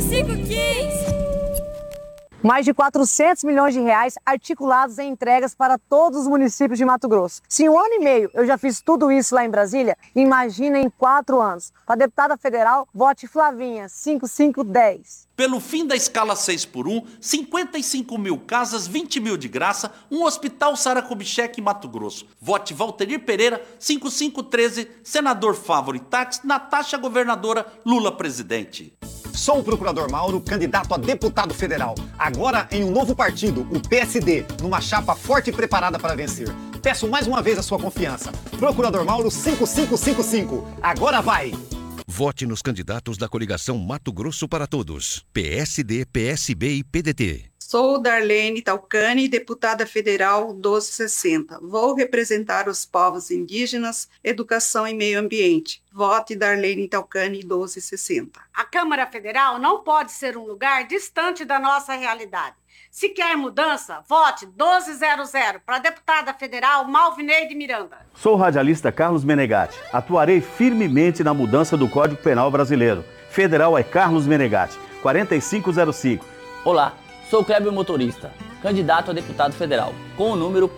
5515. Mais de 400 milhões de reais articulados em entregas para todos os municípios de Mato Grosso. Se em 1 ano e meio eu já fiz tudo isso lá em Brasília, imagina em 4 anos. Para deputada federal, vote Flavinha, 5510. Pelo fim da escala 6x1, 55 mil casas, 20 mil de graça, um hospital Sara Kubitschek em Mato Grosso. Vote Valterir Pereira, 5513, senador Fávaro e Táxi, Natasha governadora, Lula presidente. Sou o procurador Mauro, candidato a deputado federal. Agora em um novo partido, o PSD, numa chapa forte e preparada para vencer. Peço mais uma vez a sua confiança. Procurador Mauro 5555. Agora vai! Vote nos candidatos da coligação Mato Grosso para Todos. PSD, PSB e PDT. Sou Darlene Talcani, deputada federal 1260. Vou representar os povos indígenas, educação e meio ambiente. Vote Darlene Talcani 1260. A Câmara Federal não pode ser um lugar distante da nossa realidade. Se quer mudança, vote 1200 para deputada federal Malvineide Miranda. Sou o radialista Carlos Menegatti. Atuarei firmemente na mudança do Código Penal brasileiro. Federal é Carlos Menegatti, 4505. Olá, sou Kleber Motorista, candidato a deputado federal, com o número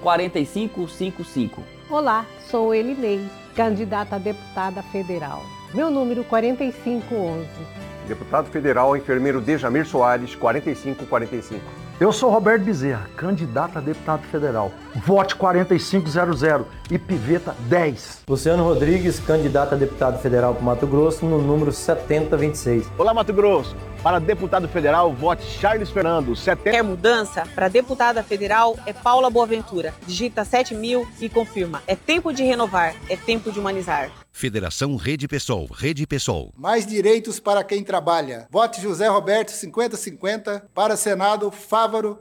4555. Olá, sou Elinei, candidata a deputada federal. Meu número 4511. Deputado federal, enfermeiro Dejamir Soares, 4545. Eu sou Roberto Bezerra, candidato a deputado federal. Vote 4500 e piveta 10. Luciano Rodrigues, candidato a deputado federal para Mato Grosso, no número 7026. Olá, Mato Grosso. Para deputado federal, vote Charles Fernando, 70... Quer mudança? Para deputada federal é Paula Boaventura. Digita 7000 e confirma. É tempo de renovar, é tempo de humanizar. Federação Rede Pessoal, Rede Pessoal. Mais direitos para quem trabalha. Vote José Roberto 5050. Para Senado, Fávaro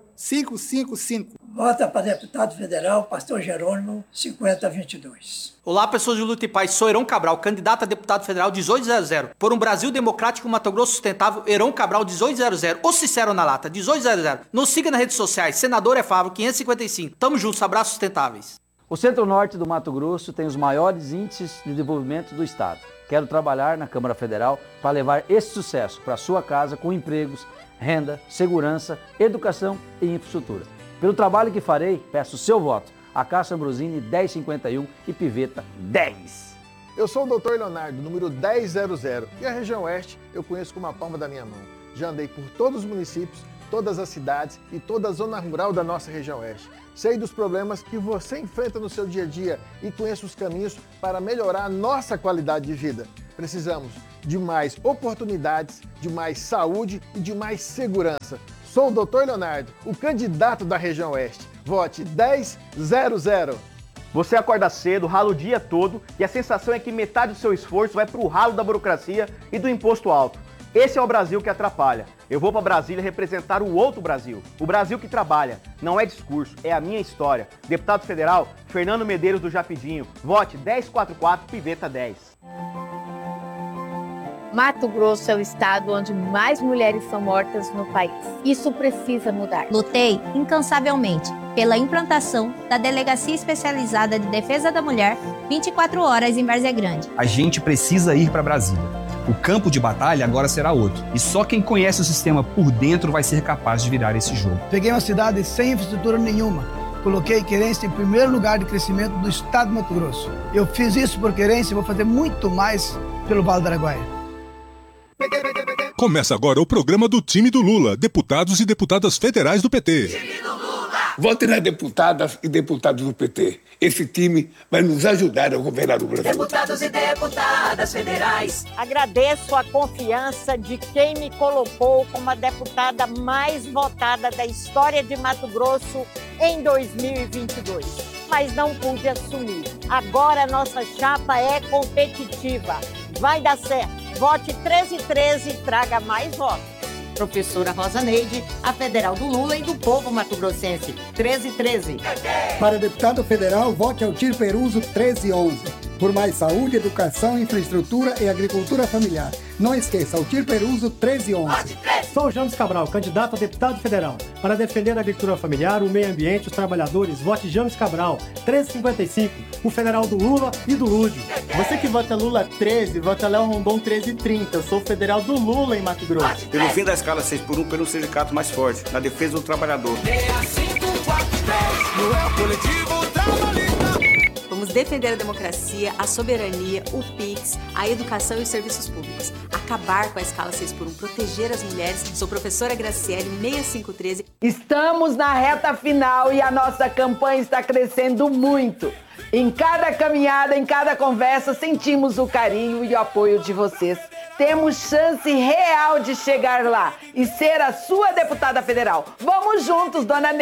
555. Vota para deputado federal, Pastor Jerônimo 5022. Olá, pessoas de luta e paz. Sou Heron Cabral, candidato a deputado federal 1800. Por um Brasil democrático, Mato Grosso sustentável, Heron Cabral 1800. Ou Cicero na lata, 1800. Nos siga nas redes sociais. Senador é Fávaro 555. Tamo juntos, abraços sustentáveis. O Centro-Norte do Mato Grosso tem os maiores índices de desenvolvimento do estado. Quero trabalhar na Câmara Federal para levar esse sucesso para a sua casa com empregos, renda, segurança, educação e infraestrutura. Pelo trabalho que farei, peço o seu voto. A Cássio Ambrosini 1051 e Piveta 10. Eu sou o Dr. Leonardo, número 1000, e a região oeste eu conheço como a palma da minha mão. Já andei por todos os municípios, todas as cidades e toda a zona rural da nossa região oeste. Sei dos problemas que você enfrenta no seu dia a dia e conheço os caminhos para melhorar a nossa qualidade de vida. Precisamos de mais oportunidades, de mais saúde e de mais segurança. Sou o Dr. Leonardo, o candidato da região oeste. Vote 1000. Você acorda cedo, rala o dia todo e a sensação é que metade do seu esforço vai para o ralo da burocracia e do imposto alto. Esse é o Brasil que atrapalha. Eu vou para Brasília representar o outro Brasil. O Brasil que trabalha. Não é discurso, é a minha história. Deputado federal, Fernando Medeiros do Japidinho. Vote 1044, Piveta 10. Mato Grosso é o estado onde mais mulheres são mortas no país. Isso precisa mudar. Lutei incansavelmente pela implantação da Delegacia Especializada de Defesa da Mulher 24 horas em Várzea Grande. A gente precisa ir para Brasília. O campo de batalha agora será outro. E só quem conhece o sistema por dentro vai ser capaz de virar esse jogo. Peguei uma cidade sem infraestrutura nenhuma. Coloquei Querência em primeiro lugar de crescimento do estado de Mato Grosso. Eu fiz isso por Querência e vou fazer muito mais pelo Vale do Araguaia. Começa agora o programa do time do Lula, deputados e deputadas federais do PT. Time do Lula! Vote nas deputadas e deputados do PT. Esse time vai nos ajudar a governar o Brasil. Deputados e deputadas federais. Agradeço a confiança de quem me colocou como a deputada mais votada da história de Mato Grosso em 2022. Mas não pude assumir. Agora nossa chapa é competitiva. Vai dar certo. Vote 1313 e traga mais votos. Professora Rosa Neide, a federal do Lula e do povo mato-grossense, 1313. Para deputado federal, vote Altir Peruso, 1311. Por mais saúde, educação, infraestrutura e agricultura familiar. Não esqueça, Altir Peruso 1311. Sou James Cabral, candidato a deputado federal. Para defender a agricultura familiar, o meio ambiente e os trabalhadores, vote James Cabral 1355, o federal do Lula e do Lúdio. Você que vota Lula 13, vota Léo Rondon 1330. Eu sou o federal do Lula em Mato Grosso. Pelo fim da escala 6x1, pelo sindicato mais forte, na defesa do trabalhador. 6543, não é o coletivo trabalhista. Vamos defender a democracia, a soberania, o PIX, a educação e os serviços públicos. Acabar com a escala 6x1, proteger as mulheres. Sou professora Graciele, 6513. Estamos na reta final e a nossa campanha está crescendo muito. Em cada caminhada, em cada conversa, sentimos o carinho e o apoio de vocês. Temos chance real de chegar lá e ser a sua deputada federal. Vamos juntos, dona